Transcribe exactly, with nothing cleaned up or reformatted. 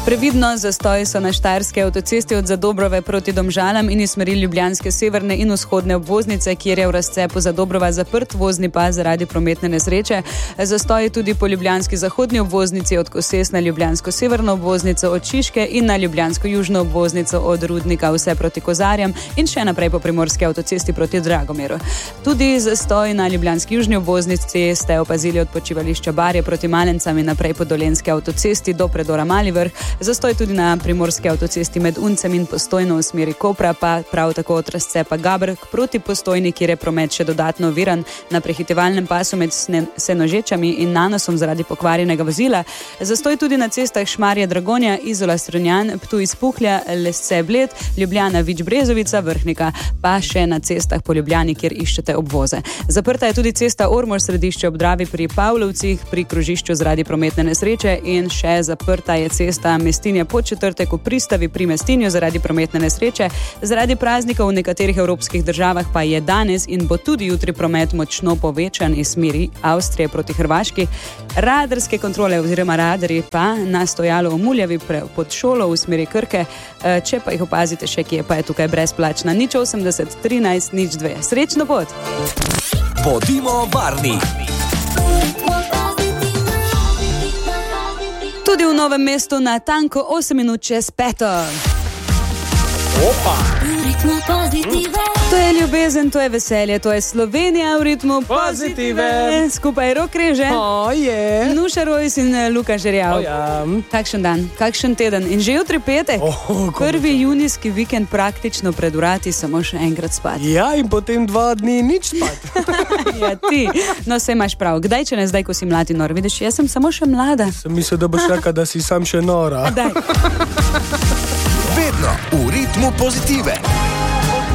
Previdno, zastoji so na štajerski avtocesti od Zadobrove proti Domžalam in iz smeri ljubljanske severne in vzhodne obvoznice, kjer je v razcepu Zadobrova zaprt vozni pas zaradi prometne nesreče. Zastoji tudi po ljubljanski zahodni obvoznici od Koses na ljubljansko severno obvoznico od Šiške in na ljubljansko južno obvoznico od Rudnika vse proti Kozarjam in še naprej po primorski avtocesti proti Dragomiru. Tudi zastoj na ljubljanski južni obvoznici ste opazili od počivališča Barje proti Malencam in naprej po dolenski avtocesti do predora Mali Vrh. Zastoj tudi na primorski avtocesti med Uncem in Postojno v smeri Kopra, pa prav tako od razcepa Gabrk proti Postojni, kjer je promet še dodatno oviran na prehitevalnem pasu med Senožečami in Nanosom zaradi pokvarjenega vozila. Zastoj tudi na cestah Šmarje Dragonja, Izola Strunjan, Ptuj Spuhlja, Lesce Bled, Ljubljana Vič Brezovica, Vrhnika, pa še na cestah po Ljubljani, kjer iščete obvoze. Zaprta je tudi cesta Ormož središče ob Dravi pri Pavlovcih, pri krožišču zaradi prometne nesreče in še zaprta je cesta Mestinje Podčetrtek v Pristavi pri Mestinju zaradi prometne nesreče. Zaradi praznikov v nekaterih evropskih državah pa je danes in bo tudi jutri promet močno povečan iz smeri Avstrije proti Hrvaški. Radarske kontrole oziroma radarji pa na stojalo v Muljavi pod šolo v smeri Krke. Če pa jih opazite še kje, pa je tukaj brezplačna nič osemdeset trinajst nič dve. Srečno pot! Bodimo varni! Tudi v Novem mestu na tanko osem minut čez peto. Opa! To je ljubezen, to je veselje, to je Slovenija v ritmu pozitive. Skupaj rok reže. Oh, yeah. Nuša Rojs in Luka Žerjav. Oh, ja. Kakšen dan, kakšen teden in že jutri petek. Oh, Prvi junijski vikend praktično pred vrati, samo še enkrat spati. Ja, in potem dva dni nič spati. Ja, ti. No, saj imaš prav. Kdaj, če ne zdaj, ko si mlad in nor? Vidiš, jaz sem samo še mlada. Sem mislil, da boš rekla, da si sam še nora. Daj. Vedno v ritmu pozitive.